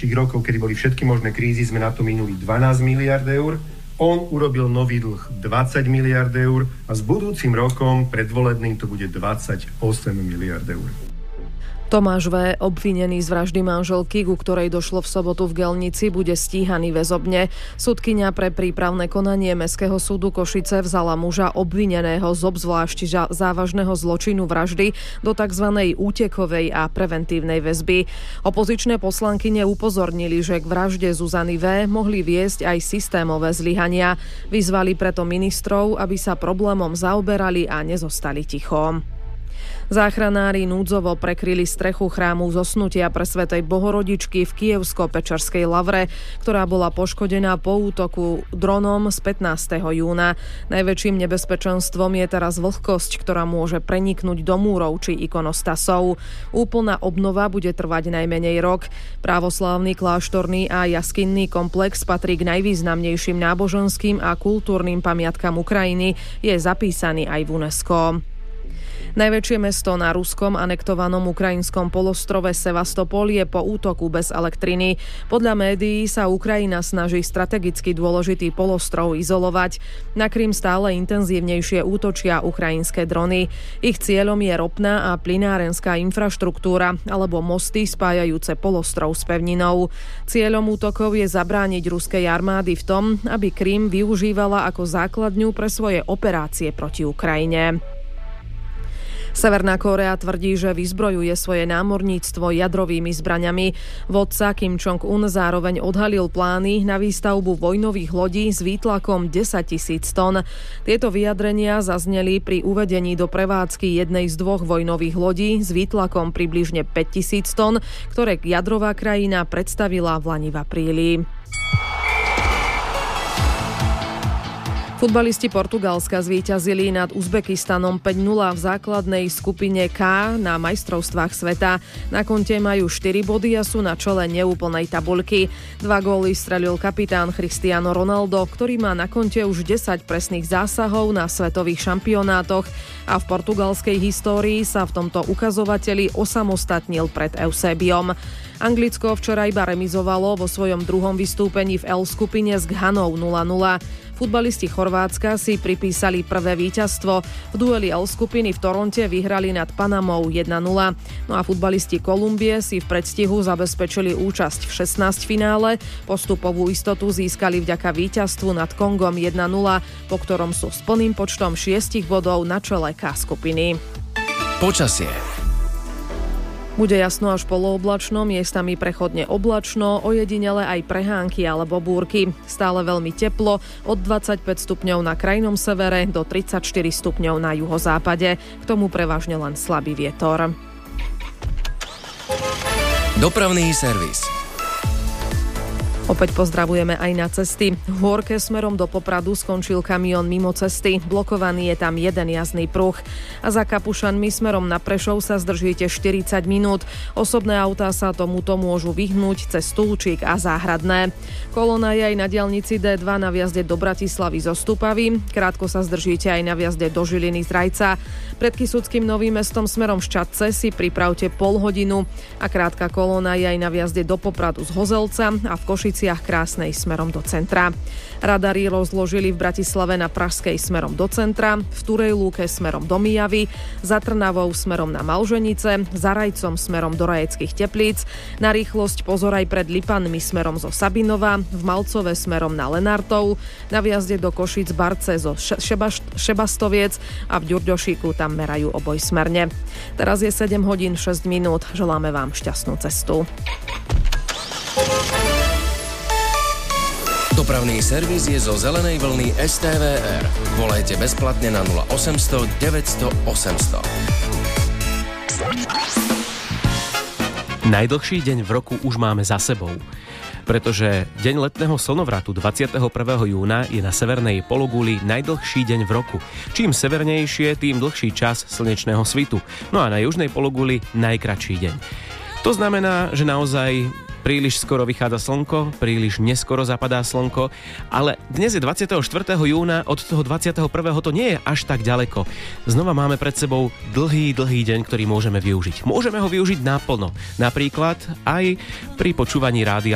tých rokov, kedy boli všetky možné krízy, sme na to minuli 12 miliard eur. On urobil nový dlh 20 miliard eur a s budúcim rokom predvolebným to bude 28 miliard eur. Tomáš V., obvinený z vraždy manželky, ku ktorej došlo v sobotu v Gelnici, bude stíhaný väzobne. Sudkyňa pre prípravné konanie Mestského súdu Košice vzala muža obvineného z obzvlášť závažného zločinu vraždy do tzv. Útekovej a preventívnej väzby. Opozičné poslankyne upozornili, že k vražde Zuzany V. mohli viesť aj systémové zlyhania. Vyzvali preto ministrov, aby sa problémom zaoberali a nezostali ticho. Záchranári núdzovo prekryli strechu chrámu Zosnutia Presvätej Bohorodičky v Kyjevsko-Pečerskej Lavre, ktorá bola poškodená po útoku dronom z 15. júna. Najväčším nebezpečenstvom je teraz vlhkosť, ktorá môže preniknúť do múrov či ikonostasov. Úplná obnova bude trvať najmenej rok. Právoslávny kláštorný a jaskinný komplex patrí k najvýznamnejším náboženským a kultúrnym pamiatkam Ukrajiny, je zapísaný aj v UNESCO. Najväčšie mesto na ruskom anektovanom ukrajinskom polostrove Sevastopol je po útoku bez elektriny. Podľa médií sa Ukrajina snaží strategicky dôležitý polostrov izolovať. Na Krym stále intenzívnejšie útočia ukrajinské drony. Ich cieľom je ropná a plynárenská infraštruktúra alebo mosty spájajúce polostrov s pevninou. Cieľom útokov je zabrániť ruskej armády v tom, aby Krym využívala ako základňu pre svoje operácie proti Ukrajine. Severná Kórea tvrdí, že vyzbrojuje svoje námorníctvo jadrovými zbraňami. Vodca Kim Jong-un zároveň odhalil plány na výstavbu vojnových lodí s výtlakom 10 000 tón. Tieto vyjadrenia zazneli pri uvedení do prevádzky jednej z dvoch vojnových lodí s výtlakom približne 5 000 tón, ktoré jadrová krajina predstavila vlani v apríli. Futbalisti Portugalska zvíťazili nad Uzbekistanom 5-0 v základnej skupine K na majstrovstvách sveta. Na konte majú 4 body a sú na čele neúplnej tabuľky. 2 góly strelil kapitán Cristiano Ronaldo, ktorý má na konte už 10 presných zásahov na svetových šampionátoch a v portugalskej histórii sa v tomto ukazovateli osamostatnil pred Eusébiom. Anglicko včera iba remizovalo vo svojom druhom vystúpení v L skupine s Ghanou 0-0. Futbalisti Chorvátska si pripísali prvé víťazstvo. V dueli L skupiny v Toronte vyhrali nad Panamou 1-0. No a futbalisti Kolumbie si v predstihu zabezpečili účasť v 16 finále. Postupovú istotu získali vďaka víťazstvu nad Kongom 1-0, po ktorom sú s plným počtom 6 bodov na čele K skupiny. Počasie. Bude jasno až polooblačno, miestami prechodne oblačno, ojedinele aj prehánky alebo búrky. Stále veľmi teplo, od 25 stupňov na krajnom severe do 34 stupňov na juhozápade. K tomu prevažne len slabý vietor. Dopravný servis. Opäť pozdravujeme aj na cesty. V Hôrke smerom do Popradu skončil kamión mimo cesty. Blokovaný je tam jeden jazdný pruh. A za Kapušanmi smerom na Prešov sa zdržíte 40 minút. Osobné autá sa tomuto môžu vyhnúť cez Tulčík a Záhradné. Kolóna je aj na diaľnici D2 na vjazde do Bratislavy zo Stupavy. Krátko sa zdržíte aj na vjazde do Žiliny z Rajca. Pred Kysuckým Novým Mestom smerom Ščadce si pripravte pol hodinu. A krátka kolóna je aj na vjazde do Popradu z Hozelca a v Košiciach Krásnej smerom do centra. Radary rozložili v Bratislave na Pražskej smerom do centra, v Turej Lúke smerom do Mijavy, za Trnavou smerom na Malženice, za Rajcom smerom do Rajeckých Teplíc, na rýchlosť pozor aj pred Lipanmi smerom zo Sabinova, v Malcove smerom na Lenartov, na vjazde do Košíc Barce zo Šebastoviec a v Ďurďošíku tam merajú obojsmerne. Teraz je 7 hodín 6 minút. Želáme vám šťastnú cestu. Dopravný servis je zo zelenej vlny STVR. Volajte bezplatne na 0800 900 800. Najdlhší deň v roku už máme za sebou, pretože deň letného slnovratu 21. júna je na severnej pologuli najdlhší deň v roku. Čím severnejšie, tým dlhší čas slnečného svitu. No a na južnej pologuli najkratší deň. To znamená, že naozaj príliš skoro vychádza slnko, príliš neskoro zapadá slnko, ale dnes je 24. júna, od toho 21. to nie je až tak ďaleko. Znova máme pred sebou dlhý deň, ktorý môžeme využiť. Môžeme ho využiť naplno. Napríklad aj pri počúvaní rádia